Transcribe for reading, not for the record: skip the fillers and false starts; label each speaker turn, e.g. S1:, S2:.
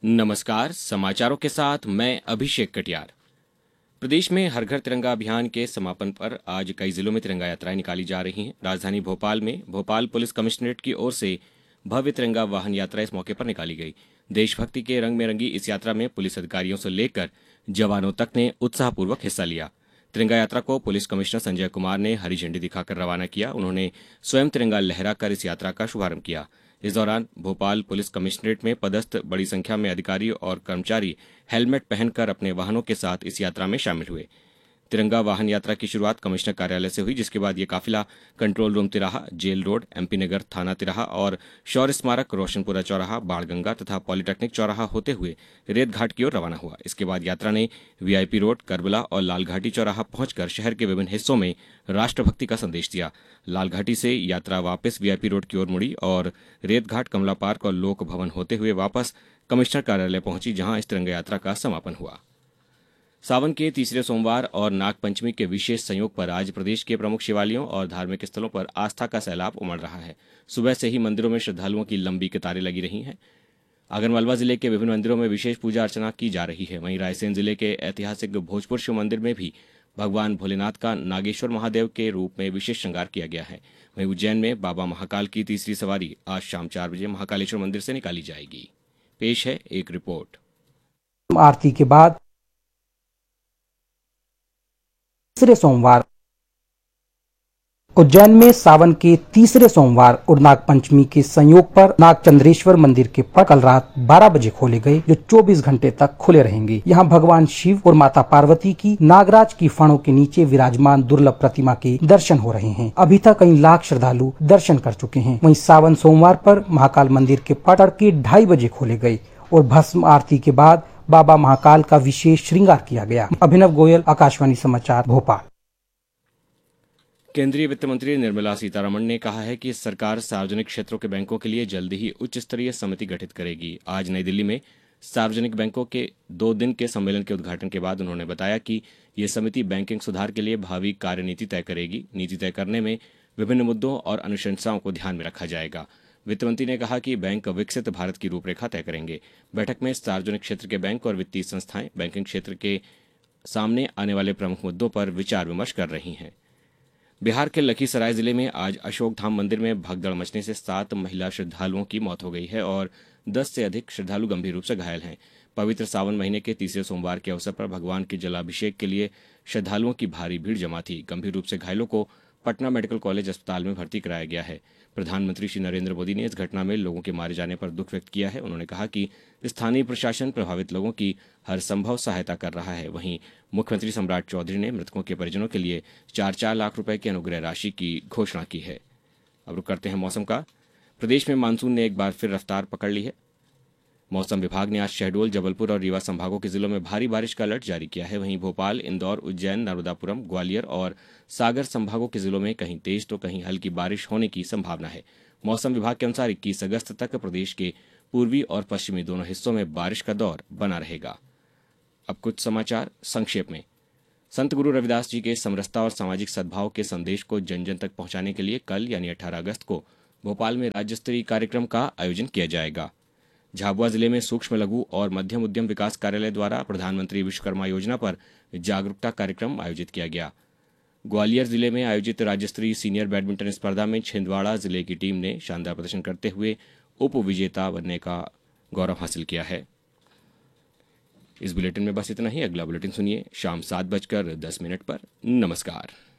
S1: नमस्कार, समाचारों के साथ मैं अभिषेक कटियार। प्रदेश में हर घर तिरंगा अभियान के समापन पर आज कई जिलों में तिरंगा यात्राएं निकाली जा रही हैं। राजधानी भोपाल में भोपाल पुलिस कमिश्नरेट की ओर से भव्य तिरंगा वाहन यात्रा इस मौके पर निकाली गई। देशभक्ति के रंग में रंगी इस यात्रा में पुलिस अधिकारियों से लेकर जवानों तक ने उत्साहपूर्वक हिस्सा लिया। तिरंगा यात्रा को पुलिस कमिश्नर संजय कुमार ने हरी झंडी दिखाकर रवाना किया। उन्होंने स्वयं तिरंगा लहराकर इस यात्रा का शुभारंभ किया। इस दौरान भोपाल पुलिस कमिश्नरेट में पदस्थ बड़ी संख्या में अधिकारी और कर्मचारी हेलमेट पहनकर अपने वाहनों के साथ इस यात्रा में शामिल हुए। तिरंगा वाहन यात्रा की शुरुआत कमिश्नर कार्यालय से हुई, जिसके बाद ये काफिला कंट्रोल रूम तिराहा, जेल रोड, एमपी नगर थाना तिराहा और शौर्य स्मारक, रोशनपुरा चौराहा, बाणगंगा तथा पॉलिटेक्निक चौराहा होते हुए रेत घाट की ओर रवाना हुआ। इसके बाद यात्रा ने वीआईपी रोड, करबला और लालघाटी चौराहा पहुंचकर शहर के विभिन्न हिस्सों में राष्ट्रभक्ति का संदेश दिया। लालघाटी से यात्रा वापस वीआईपी रोड की ओर मुड़ी और रेत घाट, कमला पार्क और लोक भवन होते हुए वापस कमिश्नर कार्यालय पहुंची, जहां इस तिरंगा यात्रा का समापन हुआ। सावन के तीसरे सोमवार और नागपंचमी के विशेष संयोग पर आज प्रदेश के प्रमुख शिवालयों और धार्मिक स्थलों पर आस्था का सैलाब उमड़ रहा है। सुबह से ही मंदिरों में श्रद्धालुओं की लंबी कतारें लगी रही हैं। आगरमालवा जिले के विभिन्न मंदिरों में विशेष पूजा अर्चना की जा रही है। वहीं रायसेन जिले के ऐतिहासिक भोजपुर शिव मंदिर में भी भगवान भोलेनाथ का नागेश्वर महादेव के रूप में विशेष श्रृंगार किया गया है। वहीं उज्जैन में बाबा महाकाल की तीसरी सवारी आज शाम 4 बजे महाकालेश्वर मंदिर से निकाली जाएगी। पेश है एक रिपोर्ट।
S2: आरती के बाद तीसरे सोमवार उज्जैन में सावन के तीसरे सोमवार और नागपंचमी के संयोग पर नागचंद्रेश्वर मंदिर के पट कल रात 12 बजे खोले गए, जो 24 घंटे तक खुले रहेंगे। यहाँ भगवान शिव और माता पार्वती की नागराज की फणों के नीचे विराजमान दुर्लभ प्रतिमा के दर्शन हो रहे हैं। अभी तक कई लाख श्रद्धालु दर्शन कर चुके हैं। वहीं सावन सोमवार पर महाकाल मंदिर के पट तड़के 2:30 बजे खोले गए और भस्म आरती के बाद बाबा महाकाल का विशेष श्रृंगार किया गया। अभिनव गोयल, आकाशवाणी समाचार, भोपाल।
S1: केंद्रीय वित्त मंत्री निर्मला सीतारमण ने कहा है कि सरकार सार्वजनिक क्षेत्रों के बैंकों के लिए जल्द ही उच्च स्तरीय समिति गठित करेगी। आज नई दिल्ली में सार्वजनिक बैंकों के 2 दिन के सम्मेलन के उद्घाटन के बाद उन्होंने बताया कि ये समिति बैंकिंग सुधार के लिए भावी कार्यनीति तय करेगी। नीति तय करने में विभिन्न मुद्दों और अनुशंसाओं को ध्यान में रखा जाएगा। वित्त मंत्री ने कहा कि बैंक विकसित भारत की रूपरेखा तय करेंगे। बैठक में सार्वजनिक क्षेत्र के बैंक और वित्तीय संस्थाएं बैंकिंग क्षेत्र के सामने आने वाले प्रमुख मुद्दों पर विचार विमर्श कर रही हैं। बिहार के लखीसराय जिले में आज अशोक धाम मंदिर में भगदड़ मचने से 7 महिला श्रद्धालुओं की मौत हो गई है और 10 से अधिक श्रद्धालु गंभीर रूप से घायल हैं। पवित्र सावन महीने के तीसरे सोमवार के अवसर पर भगवान के जलाभिषेक के लिए श्रद्धालुओं की भारी भीड़ जमा थी। गंभीर रूप से घायलों को पटना मेडिकल कॉलेज अस्पताल में भर्ती कराया गया है। प्रधानमंत्री श्री नरेंद्र मोदी ने इस घटना में लोगों के मारे जाने पर दुख व्यक्त किया है। उन्होंने कहा कि स्थानीय प्रशासन प्रभावित लोगों की हर संभव सहायता कर रहा है। वहीं मुख्यमंत्री सम्राट चौधरी ने मृतकों के परिजनों के लिए 4-4 लाख रुपए की अनुग्रह राशि की घोषणा की है। अब रुक करते हैं मौसम का। प्रदेश में मानसून ने एक बार फिर रफ्तार पकड़ ली है। मौसम विभाग ने आज शहडोल, जबलपुर और रीवा संभागों के जिलों में भारी बारिश का अलर्ट जारी किया है। वहीं भोपाल, इंदौर, उज्जैन, नर्मदापुरम, ग्वालियर और सागर संभागों के जिलों में कहीं तेज तो कहीं हल्की बारिश होने की संभावना है। मौसम विभाग के अनुसार 21 अगस्त तक प्रदेश के पूर्वी और पश्चिमी दोनों हिस्सों में बारिश का दौर बना रहेगा। अब कुछ समाचार संक्षेप में। संत गुरु रविदास जी के समरसता और सामाजिक सद्भाव के संदेश को जन जन तक पहुंचाने के लिए कल यानी 18 अगस्त को भोपाल में राज्य स्तरीय कार्यक्रम का आयोजन किया जाएगा। झाबुआ जिले में सूक्ष्म लघु और मध्यम उद्यम विकास कार्यालय द्वारा प्रधानमंत्री विश्वकर्मा योजना पर जागरूकता कार्यक्रम आयोजित किया गया। ग्वालियर जिले में आयोजित राज्य स्तरीय सीनियर बैडमिंटन स्पर्धा में छिंदवाड़ा जिले की टीम ने शानदार प्रदर्शन करते हुए उप विजेता बनने का गौरव हासिल किया है। इस बुलेटिन में बस इतना ही। अगला बुलेटिन सुनिए शाम 7:10 पर। नमस्कार।